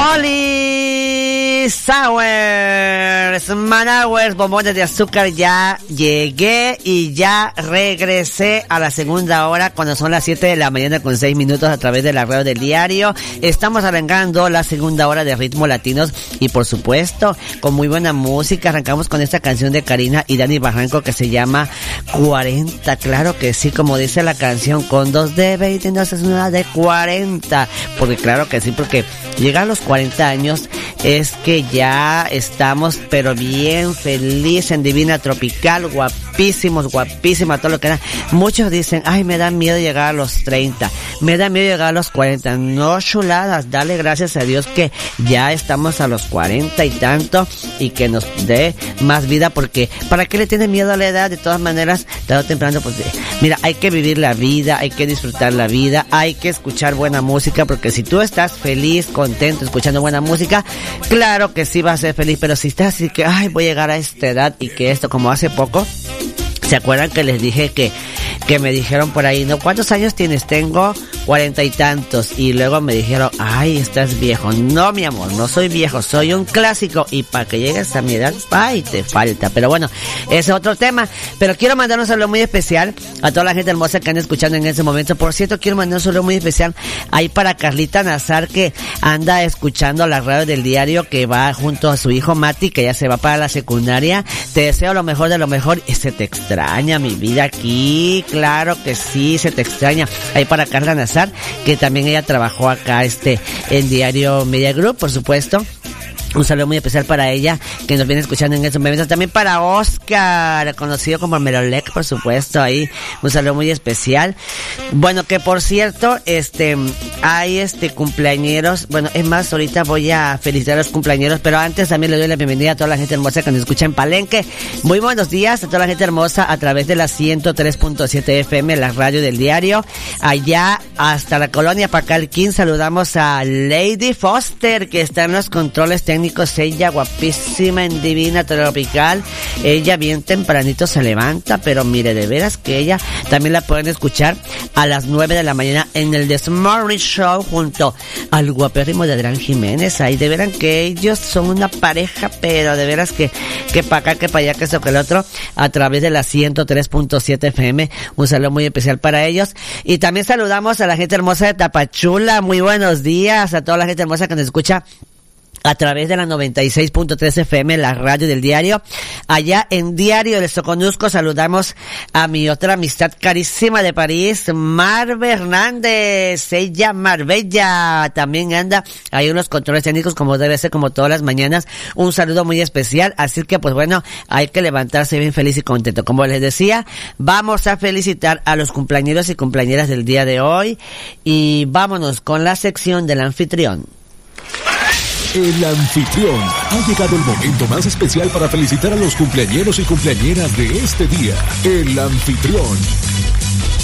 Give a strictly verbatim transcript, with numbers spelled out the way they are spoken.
Oli Sours, Manowers, bombones de azúcar, ya llegué y ya regresé a la segunda hora cuando son las siete de la mañana con seis minutos a través de la radio del diario. Estamos arrancando la segunda hora de ritmos latinos y por supuesto con muy buena música. Arrancamos con esta canción de Karina y Dani Barranco que se llama cuarenta, claro que sí, como dice la canción, con dos de veinte no es una de cuarenta, porque claro que sí, porque llegar a los cuarenta años es que ya estamos pero bien feliz en Divina Tropical, guapísimos, guapísimas, todo lo que da. Muchos dicen, ay, me da miedo llegar a los treinta, me da miedo llegar a los cuarenta. No, chuladas, dale gracias a Dios que ya estamos a los cuarenta y tanto y que nos dé más vida, porque ¿para qué le tiene miedo a la edad? De todas maneras, tarde o temprano, pues mira, hay que vivir la vida, hay que disfrutar la vida, hay que escuchar buena música, porque si tú estás feliz, contento, escuchando buena música, claro que sí vas a ser feliz, pero si estás así que, ay, voy a llegar a esta edad y que esto, como hace poco, ¿se acuerdan que les dije que, que me dijeron por ahí, no, ¿cuántos años tienes? Tengo cuarenta y tantos, y luego me dijeron, ay, estás viejo. No, mi amor, no soy viejo, soy un clásico, y para que llegues a mi edad, ay, te falta. Pero bueno, ese es otro tema. Pero quiero mandar un saludo muy especial a toda la gente hermosa que anda escuchando en ese momento. Por cierto, quiero mandar un saludo muy especial ahí para Carlita Nazar, que anda escuchando la radio del diario, que va junto a su hijo Mati, que ya se va para la secundaria. Te deseo lo mejor de lo mejor, y se te extraña mi vida aquí, claro que sí, se te extraña. Ahí para Carla Nazar, que también ella trabajó acá este en Diario Media Group, por supuesto. Un saludo muy especial para ella, que nos viene escuchando en estos momentos. También para Oscar, conocido como Melolec, por supuesto, ahí. Un saludo muy especial. Bueno, que por cierto, este, hay este cumpleañeros. Bueno, es más, ahorita voy a felicitar a los cumpleañeros, pero antes también le doy la bienvenida a toda la gente hermosa que nos escucha en Palenque. Muy buenos días a toda la gente hermosa a través de la ciento tres punto siete F M, la radio del diario. Allá hasta la colonia Pacalquín saludamos a Lady Foster, que está en los controles técnicos. Ella guapísima en Divina Tropical. Ella bien tempranito se levanta, pero mire, de veras que ella también la pueden escuchar a las nueve de la mañana en el The Morning Show junto al guapérrimo de Adrián Jiménez. Ahí de veras que ellos son una pareja, pero de veras que que para acá, que para allá, que eso, que el otro, a través de la ciento tres punto siete F M. Un saludo muy especial para ellos. Y también saludamos a la gente hermosa de Tapachula. Muy buenos días a toda la gente hermosa que nos escucha a través de la noventa y seis punto tres F M, la radio del diario. Allá en Diario del Soconusco saludamos a mi otra amistad carísima de París, Marve Hernández. Ella, Marbella, también anda ahí unos controles técnicos, como debe ser, como todas las mañanas. Un saludo muy especial. Así que, pues bueno, hay que levantarse bien feliz y contento. Como les decía, vamos a felicitar a los cumpleañeros y cumpleañeras del día de hoy. Y vámonos con la sección del anfitrión. El anfitrión. Ha llegado el momento más especial para felicitar a los cumpleañeros y cumpleañeras de este día. El anfitrión.